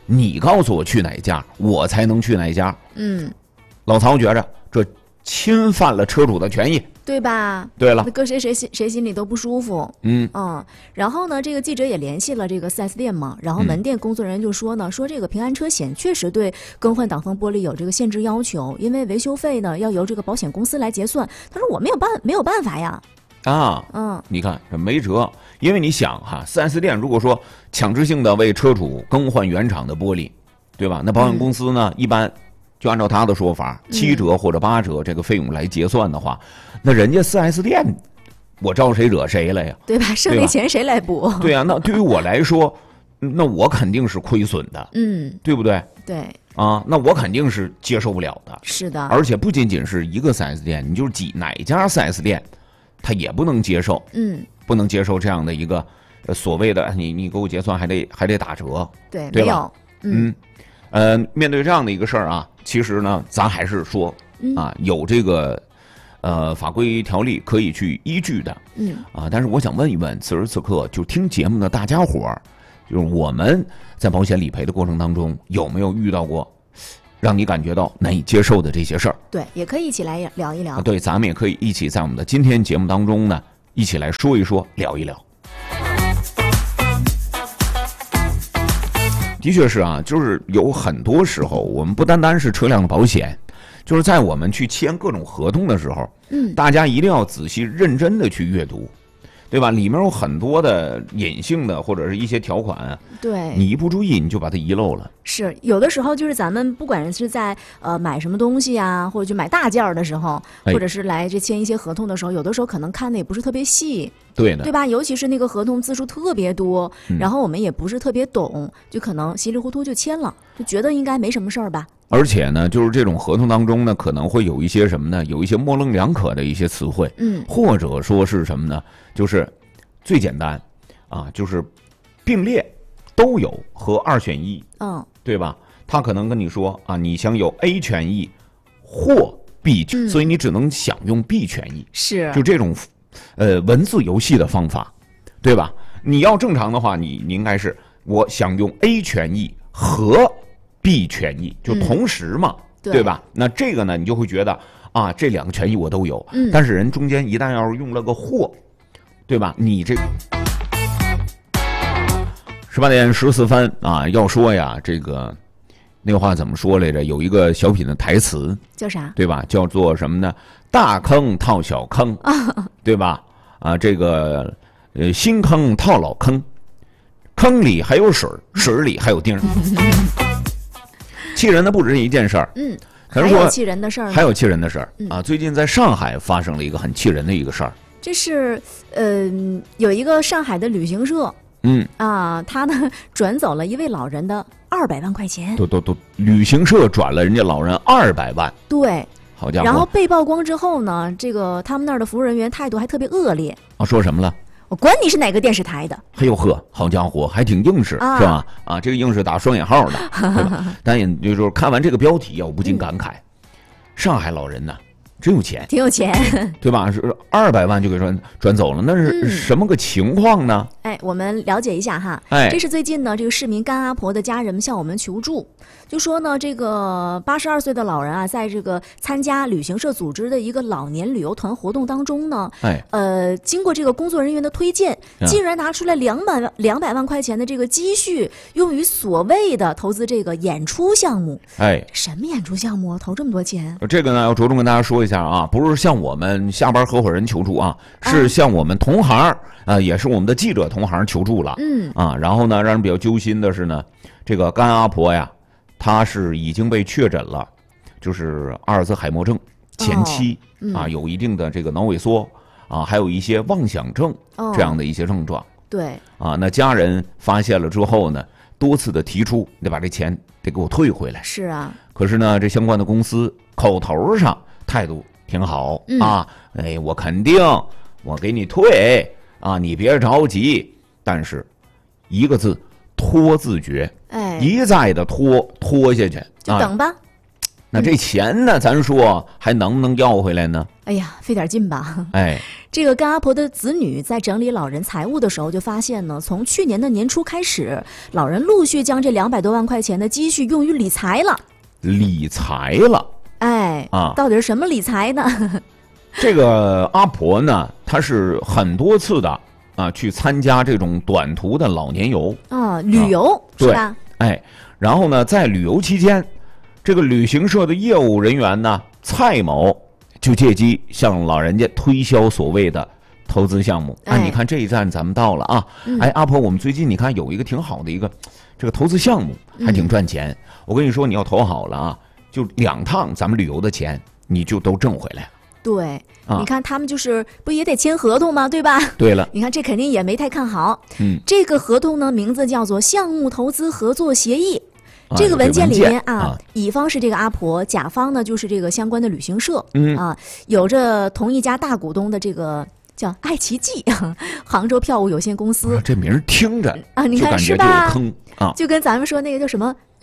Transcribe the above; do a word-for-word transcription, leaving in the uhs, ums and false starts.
你告诉我去哪家，我才能去哪家。 嗯， 老曹觉着这侵犯了车主的权益， 对吧？ 对了， 搁谁谁心谁心里都不舒服。 嗯嗯，然后呢，这个记者也联系了这个 四 S 店嘛，然后门店工作人员就说呢，嗯、说这个平安车险确实对更换挡风玻璃有这个限制要求，因为维修费呢要由这个保险公司来结算。他说我没有办没有办法呀。 啊， 嗯， 你看这没辙，因为你想哈， 四 S 店如果说强制性的为车主更换原厂的玻璃，对吧？那保险公司呢，嗯、一般就按照他的说法，七折或者八折这个费用来结算的话，嗯、那人家 四 S 店，我招谁惹谁了呀？ 对吧？剩那钱谁来补？ 对呀、啊，那对于我来说，那我肯定是亏损的， 嗯， 对不对？ 对。 啊，那我肯定是接受不了的。 是的， 而且不仅仅是一个 四 S 店，你就是几哪家 四 S 店，他也不能接受， 嗯， 不能接受这样的一个呃所谓的你你给我结算还得还得打折， 对， 对吧？ 没有， 嗯，呃，面对这样的一个事儿啊，其实呢，咱还是说啊，有这个呃法规条例可以去依据的， 嗯啊，但是我想问一问，此时此刻就听节目的大家伙儿，就是我们在保险理赔的过程当中，有没有遇到过让你感觉到难以接受的这些事儿？ 对，也可以一起来聊一聊。 啊、对，咱们也可以一起在我们的今天节目当中呢，一起来说一说，聊一聊。的确是啊，就是有很多时候，我们不单单是车辆的保险，就是在我们去签各种合同的时候， 嗯， 大家一定要仔细认真的去阅读。对吧？里面有很多的隐性的或者是一些条款， 对， 你一不注意你就把它遗漏了。 是有的时候就是咱们不管是在呃买什么东西啊，或者就买大件儿的时候， 哎、 或者是来这签一些合同的时候，有的时候可能看的也不是特别细， 对的， 对吧？尤其是那个合同字数特别多， 嗯、 然后我们也不是特别懂，就可能稀里糊涂就签了，就觉得应该没什么事儿吧。 而且呢，就是这种合同当中呢，可能会有一些什么呢？有一些模棱两可的一些词汇， 嗯， 或者说是什么呢？就是最简单啊，就是并列都有和二选一， 嗯， 对吧？他可能跟你说啊，你享有 A 权益或 B 权、嗯，所以你只能享用 B 权益， 是就这种呃文字游戏的方法，对吧？你要正常的话，你你应该是我享用 A 权益和B 权益，就同时嘛， 嗯、 对吧？那这个呢，你就会觉得啊，这两个权益我都有， 嗯， 但是人中间一旦要是用了个或，对吧？你这十八点十四分啊，要说呀，这个那个话怎么说来着？有一个小品的台词叫啥？ 对吧？叫做什么呢？大坑套小坑，啊、对吧？啊，这个呃新坑套老坑，坑里还有水，水里还有钉。气人的不止一件事儿， 嗯， 还有气人的事儿， 还有气人的事儿、 嗯、 啊！最近在上海发生了一个很气人的一个事儿， 这是呃有一个上海的旅行社， 嗯啊，他呢转走了一位老人的二百万块钱， 都都都，旅行社转了人家老人二百万， 对， 好家伙！ 然后被曝光之后呢，这个他们那儿的服务人员态度还特别恶劣啊，说什么了？ 我管你是哪个电视台的， 嘿呦呵，好家伙，还挺硬实、啊、是吧？啊，这个硬实打双引号的，对吧？但也就是看完这个标题啊，我不禁感慨，嗯、上海老人呢、啊、真有钱， 挺有钱， 对吧？是二百万就给转转走了，那是什么个情况呢？ 嗯、哎，我们了解一下哈。 哎， 这是最近呢，这个市民甘阿婆的家人们向我们求助，就说呢，这个八十二岁的老人啊，在这个参加旅行社组织的一个老年旅游团活动当中呢， 哎， 呃，经过这个工作人员的推荐，竟然拿出来两百两百万块钱的这个积蓄，用于所谓的投资这个演出项目。 哎， 什么演出项目？投这么多钱？ 这个呢，要着重跟大家说一下啊，不是向我们下班合伙人求助啊，是向我们同行啊、呃，也是我们的记者同行求助了。 嗯啊，然后呢，让人比较揪心的是呢，这个甘阿婆呀，她是已经被确诊了，就是阿尔兹海默症前期、 哦嗯、 啊，有一定的这个脑萎缩啊，还有一些妄想症、哦、这样的一些症状。 对啊，那家人发现了之后呢，多次的提出得把这钱得给我退回来。 是啊， 可是呢，这相关的公司口头上态度挺好、 嗯、 啊，哎，我肯定我给你退啊，你别着急。但是一个字拖字诀， 哎， 一再的拖拖下去， 就等吧。 那这钱呢，咱说还能不能要回来呢？ 哎呀，费点劲吧。 哎， 这个甘阿婆的子女在整理老人财物的时候，就发现呢，从去年的年初开始，老人陆续将这两百多万块钱的积蓄用于理财了。 理财了。 哎，啊，到底是什么理财呢？ 这个阿婆呢，她是很多次的啊去参加这种短途的老年游啊，旅游、啊、是吧？ 哎，然后呢，在旅游期间，这个旅行社的业务人员呢，蔡某就借机向老人家推销所谓的投资项目。哎，你看这一站咱们到了啊！ 嗯、 哎，阿婆，我们最近你看有一个挺好的一个这个投资项目，还挺赚钱。嗯、我跟你说，你要投好了啊，就两趟咱们旅游的钱你就都挣回来了。 对，啊、你看他们就是不也得签合同吗？对吧？ 对了， 你看这肯定也没太看好。 嗯， 这个合同呢，名字叫做项目投资合作协议。 啊、 这个文件里面啊， 啊乙方是这个阿婆，甲方呢就是这个相关的旅行社。 嗯啊，有着同一家大股东的这个叫爱奇迹杭州票务有限公司。 啊、这名听着啊，你看就感觉是吧？ 就有坑啊， 就跟咱们说那个叫什么